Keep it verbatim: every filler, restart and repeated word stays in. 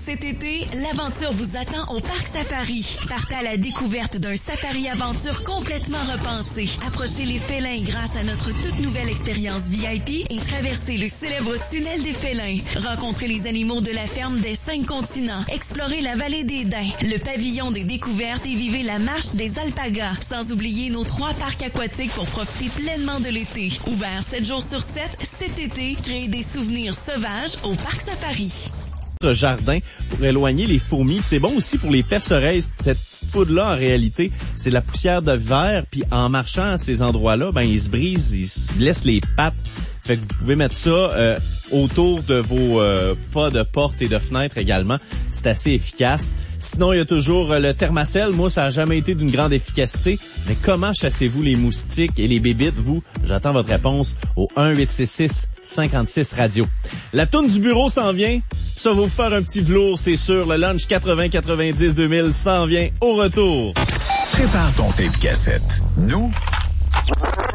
Cet été, l'aventure vous attend au Parc Safari. Partez à la découverte d'un safari-aventure complètement repensé. Approchez les félins grâce à notre toute nouvelle expérience V I P et traversez le célèbre tunnel des félins. Rencontrez les animaux de la ferme des cinq continents. Explorez la vallée des Daims, le pavillon des découvertes et vivez la marche des alpagas. Sans oublier nos trois parcs aquatiques pour profiter pleinement de l'été. Ouvert sept jours sur sept, cet été, créez des souvenirs sauvages au Parc Safari. Jardin pour éloigner les fourmis. C'est bon aussi pour les perce-oreilles. Cette petite poudre-là, en réalité, c'est la poussière de verre. Puis en marchant à ces endroits-là, ben ils se brisent, ils se blessent les pattes. Fait que vous pouvez mettre ça euh, autour de vos euh, pas de porte et de fenêtres également. C'est assez efficace. Sinon, il y a toujours euh, le Thermacell. Moi, ça n'a jamais été d'une grande efficacité. Mais comment chassez-vous les moustiques et les bébites, vous? J'attends votre réponse au un huit six six cinq six radio. La toune du bureau s'en vient. Ça va vous faire un petit velours, c'est sûr. Le lunch quatre-vingts quatre-vingt-dix deux mille s'en vient au retour. Prépare ton tape cassette. Nous,